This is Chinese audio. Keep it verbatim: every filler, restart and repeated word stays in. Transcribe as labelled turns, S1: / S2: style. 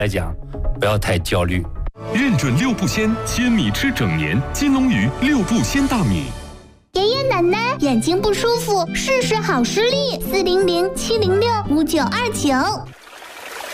S1: 来讲，不要太焦虑。
S2: 认准六步仙，千米吃整年。金龙鱼六步仙大米。
S3: 爷爷奶奶眼睛不舒服，试试好视力，四零零七零六五九二九。